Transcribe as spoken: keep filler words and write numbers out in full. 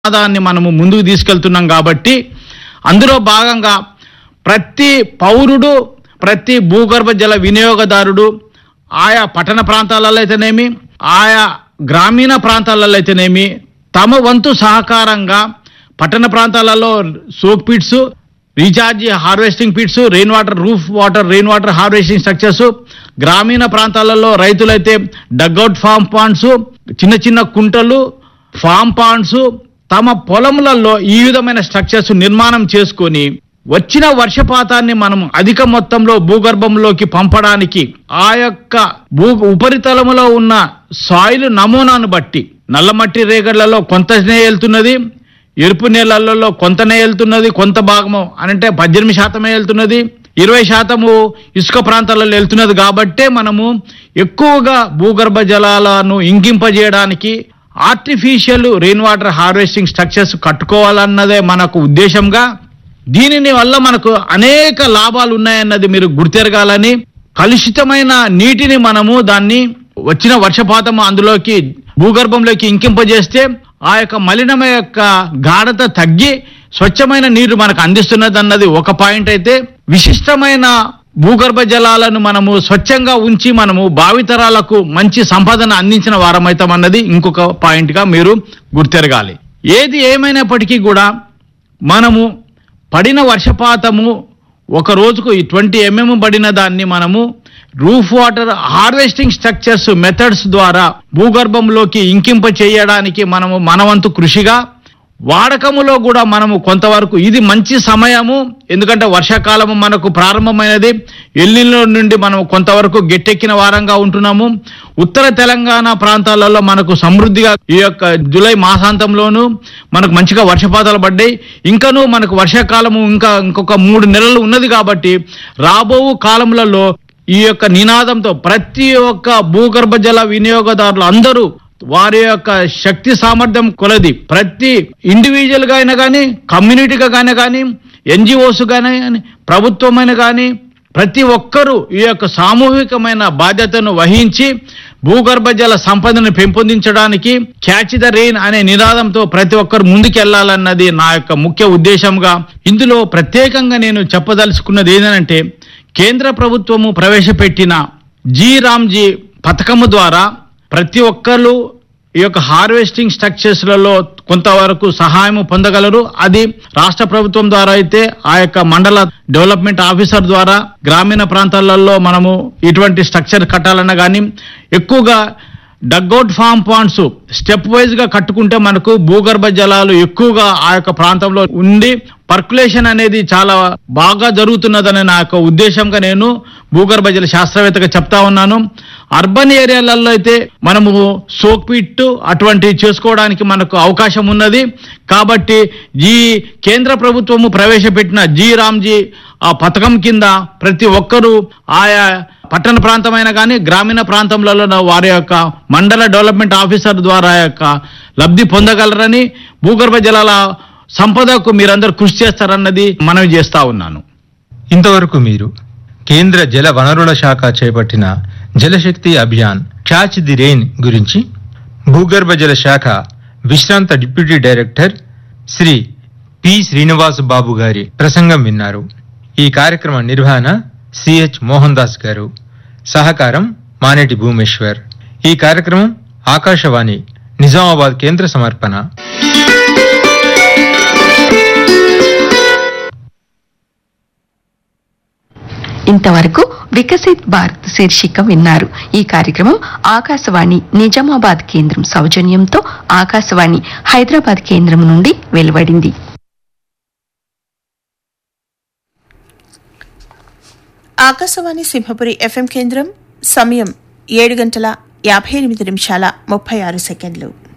దాన్ని మనము ముందుకు తీసుకెళ్తున్నాం కాబట్టి అందులో భాగంగా ప్రతి పౌరుడు, ప్రతి భూగర్భ జల వినియోగదారుడు ఆయా పట్టణ ప్రాంతాలలో అయితేనేమి, ఆయా గ్రామీణ ప్రాంతాలలో అయితేనేమి తమ వంతు సహకారంగా పట్టణ ప్రాంతాలలో soak pits, recharge harvesting pits, rain water roof water rain water harvesting structures, గ్రామీణ ప్రాంతాలలో రైతులైతే డగ్అవుట్ ఫామ్ పాండ్స్, చిన్న చిన్న కుంటలు, ఫామ్ పాండ్స్ తమ పొలములలో ఈ విధమైన స్ట్రక్చర్స్ నిర్మాణం చేసుకొని వచ్చిన వర్షపాతాన్ని మనం అధిక మొత్తంలో భూగర్భంలోకి పంపడానికి ఆ యొక్క భూ ఉపరితలములో ఉన్న సాయిల్ నమూనాను బట్టి నల్లమట్టి రేగళ్లలో కొంతనే వెళ్తున్నది, ఎరుపు నేలలలో కొంతనే వెళ్తున్నది, కొంత భాగము అంటే పద్దెనిమిది శాతమే వెళ్తున్నది, ఇరవై శాతము ఇసుక ప్రాంతాలలో వెళ్తున్నది. కాబట్టే మనము ఎక్కువగా భూగర్భ జలాలను ఇంకింపజేయడానికి artificial rain water harvesting structures కట్టుకోవాలన్నదే మనకు ఉద్దేశంగా, దీనిని వల్ల మనకు అనేక లాభాలు ఉన్నాయన్నది మీరు గుర్తెరగాలని, కలుషితమైన నీటిని మనము దాన్ని వచ్చిన వర్షపాతము అందులోకి భూగర్భంలోకి ఇంకింపజేస్తే ఆ యొక్క మలినమ యొక్క గాఢత తగ్గి స్వచ్ఛమైన నీరు మనకు అందిస్తున్నది అన్నది ఒక పాయింట్ అయితే, విశిష్టమైన భూగర్భ జలాలను మనము స్వచ్ఛంగా ఉంచి మనము భావితరాలకు మంచి సంపదను అందించిన వారమైతామన్నది ఇంకొక పాయింట్ గా మీరు గుర్తెరగాలి. ఏది ఏమైనప్పటికీ కూడా మనము పడిన వర్షపాతము ఒక రోజుకు ట్వంటీ ఎంఎం పడిన దాన్ని మనము roof water harvesting structures methods ద్వారా భూగర్భంలోకి ఇంకింప చేయడానికి మనము మనవంతు కృషిగా, వాడకములో కూడా మనము కొంతవరకు ఇది మంచి సమయము, ఎందుకంటే వర్షాకాలము మనకు ప్రారంభమైనది, ఎల్లిలో నుండి మనం కొంతవరకు గట్టెక్కిన వారంగా ఉంటున్నాము. ఉత్తర తెలంగాణ ప్రాంతాలలో మనకు సమృద్ధిగా ఈ యొక్క జూలై మాసాంతంలోనూ మనకు మంచిగా వర్షపాతాలు పడ్డాయి. ఇంకనూ మనకు వర్షాకాలము ఇంకా ఇంకొక మూడు నెలలు ఉన్నది కాబట్టి రాబో కాలములలో ఈ యొక్క నినాదంతో ప్రతి ఒక్క భూగర్భ జల వినియోగదారులు అందరూ వారి యొక్క శక్తి సామర్థ్యం కొలది ప్రతి ఇండివిజువల్ గా అయినా కానీ, కమ్యూనిటీగా కానీ కానీ, ఎన్జిఓస్ కానీ ప్రభుత్వమైన కానీ ప్రతి ఒక్కరూ ఈ యొక్క సామూహికమైన బాధ్యతను వహించి భూగర్భ జల సంపదను పెంపొందించడానికి క్యాచ్ ద రెయిన్ అనే నినాదంతో ప్రతి ఒక్కరు ముందుకెళ్లాలన్నది నా యొక్క ముఖ్య ఉద్దేశంగా, ఇందులో ప్రత్యేకంగా నేను చెప్పదలుచుకున్నది ఏంటంటే కేంద్ర ప్రభుత్వము ప్రవేశపెట్టిన జీ రామ్జీ పథకము ద్వారా ప్రతి ఒక్కరు ఈ యొక్క హార్వెస్టింగ్ స్ట్రక్చర్స్లలో కొంతవరకు సహాయం పొందగలరు. అది రాష్ట్ర ప్రభుత్వం ద్వారా అయితే ఆ యొక్క మండల డెవలప్మెంట్ ఆఫీసర్ ద్వారా గ్రామీణ ప్రాంతాలలో మనము ఇటువంటి స్ట్రక్చర్ కట్టాలన్నా కానీ, ఎక్కువగా dugout form Pond's step wise గా కట్టుకుంటే మనకు భూగర్భ జలాలు ఎక్కువగా ఆ యొక్క ప్రాంతంలో ఉండి పర్కులేషన్ అనేది చాలా బాగా జరుగుతున్నదనే నా యొక్క ఉద్దేశంగా నేను భూగర్భ జల శాస్త్రవేత్తగా చెప్తా ఉన్నాను. అర్బన్ ఏరియాలలో అయితే మనము సోక్ పిట్ అటువంటివి చేసుకోవడానికి మనకు అవకాశం ఉన్నది. కాబట్టి ఈ కేంద్ర ప్రభుత్వము ప్రవేశపెట్టిన జీ రామ్జీ ఆ పథకం కింద ప్రతి ఒక్కరూ ఆయా పట్టణ ప్రాంతమైన కానీ గ్రామీణ ప్రాంతంలో వారి యొక్క మండల డెవలప్మెంట్ ఆఫీసర్ ద్వారా యొక్క లబ్ధి పొందగలరని, భూగర్భ జలాల సంపదకు మీరందరూ కృషి చేస్తారన్నది మనవి చేస్తా ఉన్నాను. ఇంతవరకు మీరు కేంద్ర జల వనరుల శాఖ చేపట్టిన జలశక్తి అభియాన్ క్యాచ్ ది రెయిన్ గురించి భూగర్భ జల శాఖ విశ్రాంత deputy director Shri P Srinivas బాబు గారి ప్రసంగం విన్నారు. ఈ కార్యక్రమ నిర్వహణ సిహెచ్ మోహన్ దాస్ గారు, సహకారం మానేటి భూమేశ్వర్. ఈ కార్యక్రమం ఆకాశవాణి నిజామాబాద్ కేంద్ర సమర్పణ. ఇంతవరకు వికసిత్ భారత్ శీర్షిక విన్నారు. ఈ కార్యక్రమం ఆకాశవాణి నిజామాబాద్ కేంద్రం సౌజన్యంతో ఆకాశవాణి హైదరాబాద్ కేంద్రం నుండి వెలువడింది. ఆకాశవాణి సింహపురి ఎఫ్ఎం కేంద్రం. సమయం ఏడు గంటల యాభై ఎనిమిది నిమిషాల ముప్పై ఆరు సెకండ్లు.